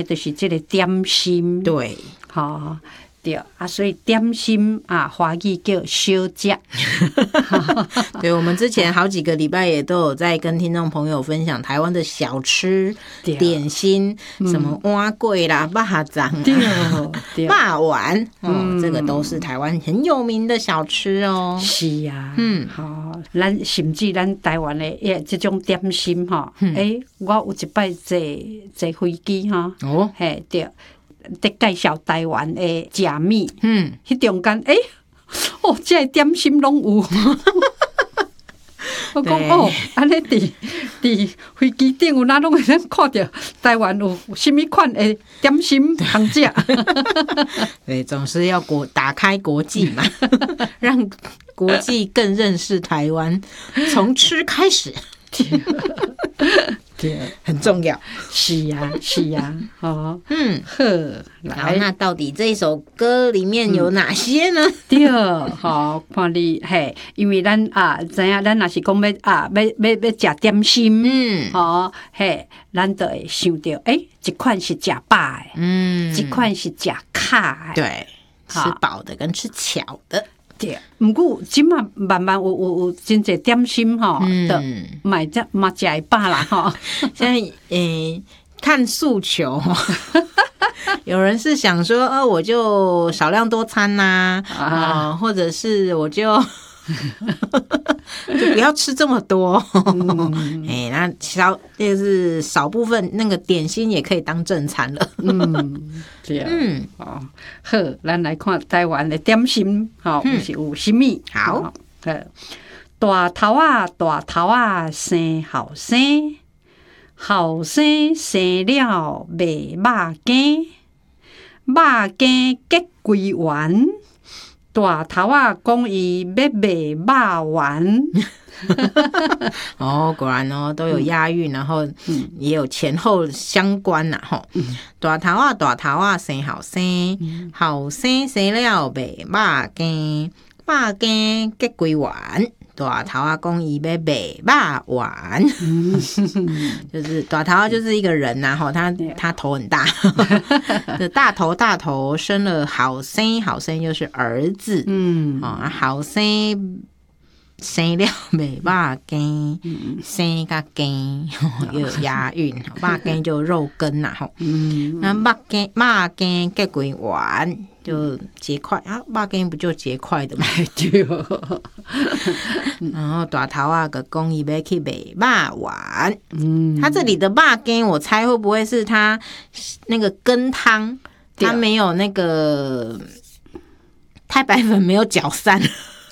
就是这个点心。 对， 好。对啊，所以点心啊，华语叫小食。 对，我们之前好几个礼拜也都有在跟听众朋友分享台湾的小吃、点心，什么碗粿啦、肉粽啊、肉丸，这个都是台湾很有名的小吃哦。 是啊，好，咱甚至咱台湾的这种点心哈，我有一摆坐飞机哈，嘿，对。在介绍台湾的食米，迄中间这点心拢有。我讲安尼伫飞机顶有哪拢会看到台湾有什么款的点心通食？ 对，总是要打开国际嘛，让国际更认识台湾，从吃开始。对，很重要。 是呀，是呀，好， 来，那到底这一首歌里面有哪些呢？ 对，好，看你嘿，因为咱知影咱若是讲要食点心，嘿，咱就会想到，一款是食饱的，一款是食卡的， 对，吃饱的跟吃巧的。 对，不过即马慢慢有真侪点心吼，的嘛食会饱啦吼。 现在看诉求，有人是想说，我就少量多餐呐，或者是我就不要吃这么多。那就是少部分那个点心也可以当正餐了。 对，好，咱来看台湾的点心，是有什么？ 好， 大头啊，生后生，后生生了卖肉羹，肉羹结归圆。大头啊，讲伊要卖肉丸。 果然哦，都有押韵，然后也有前后相关呐吼。大头啊，生后生，后生生了卖肉羹，肉羹结归圆。大头啊，讲伊要卖肉丸，就是大头啊，就是一个人呐吼，他头很大，大头生了好生就是儿子，好生生了卖肉羹，生甲羹又有押韵，肉羹就肉羹呐吼，那肉羹结归圆。就结块啊，肉羹不就结块的吗？ 对。 然后大头啊个讲伊要去卖肉丸，他这里的肉羹，我猜会不会是他那个羹汤，他没有那个太白粉没有搅散。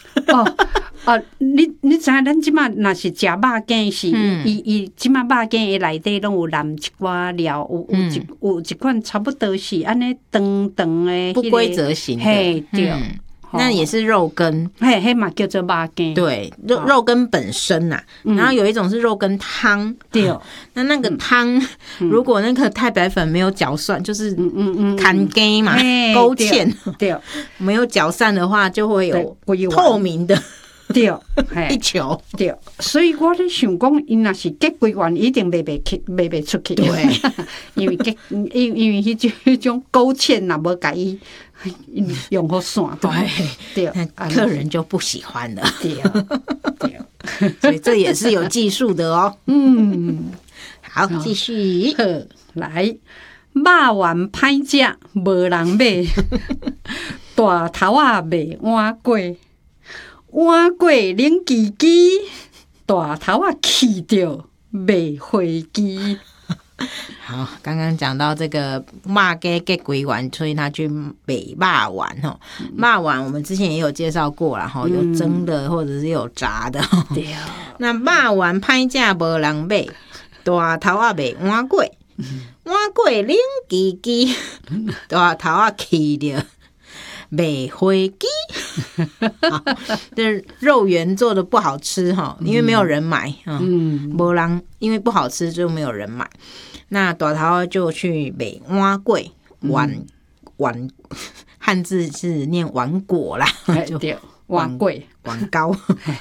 你知影咱即马若是食肉羹是，伊即马肉羹的内底拢有淋一寡料，有一款差不多是安尼长长的不规则型的， 嘿，对， 那也是肉羹， 嘿嘛叫做肉羹， 对，肉羹本身呐，然后有一种是肉羹汤， 对， 那个汤如果那个太白粉没有搅散，就是砍羹嘛，勾芡， 对， 没有搅散的话，就会有透明的。 对， 一球对，所以我咧想讲，伊若是结归圆，一定卖出去。 对， 因为迄种勾芡若无甲伊用好散， 对，客人就不喜欢了。 对， 所以这也是有技术的哦。好，继续来，肉丸歹食，无人买，大头啊卖碗粿。碗粿冷叽叽，大头啊气着卖飞机。 好，刚刚讲到这个肉羹结归圆，所以他去卖肉丸吼。肉丸我们之前也有介绍过啦吼，有蒸的或者是有炸的。 对， 那肉丸歹食无人买，大头啊卖碗粿，碗粿冷叽叽，大头啊气着。卖飞机，这肉圆做的不好吃哈，因为没有人买没人，因为不好吃就没有人买。那大头就去卖碗粿，碗汉字是念碗粿啦，就碗粿碗糕，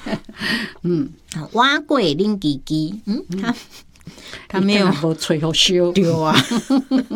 碗粿冷叽叽，他没有吹好烧， 对啊。